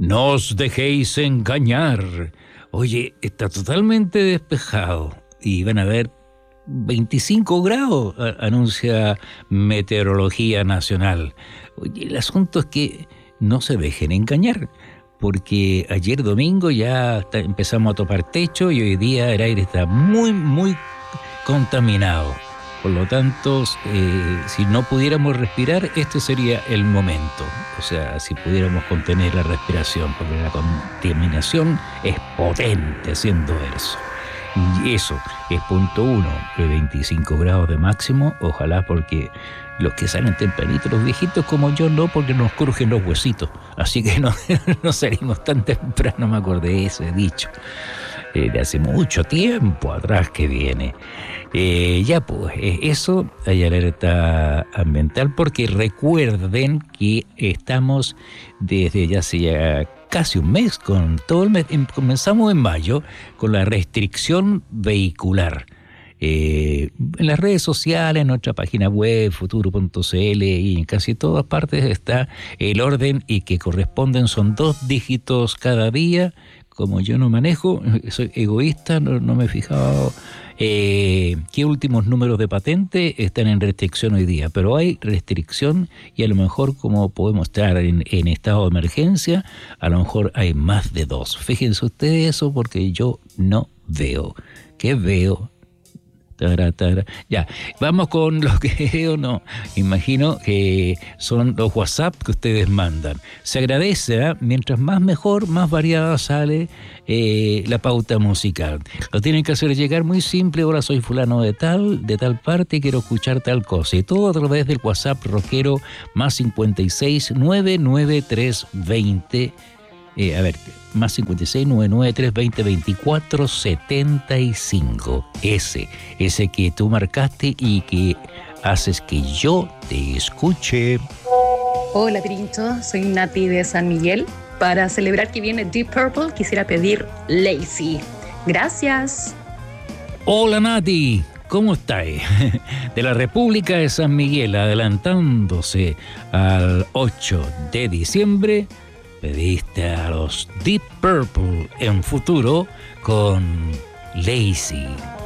No os dejéis engañar. Oye, está totalmente despejado y van a haber 25 grados, anuncia Meteorología Nacional. Oye, el asunto es que no se dejen engañar, porque ayer domingo ya empezamos a topar techo y hoy día el aire está muy, muy contaminado. Por lo tanto, si no pudiéramos respirar, este sería el momento. O sea, si pudiéramos contener la respiración, porque la contaminación es potente haciendo eso. Y eso es punto 1, de 25 grados de máximo. Ojalá, porque los que salen tempranito, los viejitos como yo, no, porque nos crujen los huesitos. Así que no salimos tan temprano, me acordé de ese dicho. De hace mucho tiempo atrás que viene. Ya pues, eso, hay alerta ambiental, porque recuerden que estamos desde ya hace ya casi un mes, con todo el mes, comenzamos en mayo con la restricción vehicular. En las redes sociales, en nuestra página web, futuro.cl, y en casi todas partes está el orden, y que corresponden, son 2 dígitos cada día. Como yo no manejo, soy egoísta, no me he fijado qué últimos números de patente están en restricción hoy día, pero hay restricción, y a lo mejor, como podemos estar en estado de emergencia, a lo mejor hay más de 2. Fíjense ustedes eso, porque yo no veo. ¿Qué veo? Ya, vamos con lo que veo, no. Imagino que son los WhatsApp que ustedes mandan. Se agradece, mientras más mejor, más variada sale la pauta musical. Lo tienen que hacer llegar muy simple. Ahora soy fulano de tal parte, quiero escuchar tal cosa. Y todo a través del WhatsApp rockero más 56 993 20. Más 56 993 20 24 75. Ese que tú marcaste y que haces que yo te escuche. Hola, Trincho, soy Nati de San Miguel. Para celebrar que viene Deep Purple, quisiera pedir Lazy. Gracias. Hola, Nati, ¿cómo estás? De la República de San Miguel, adelantándose al 8 de diciembre, pediste a los Deep Purple en Futuro con Lazy.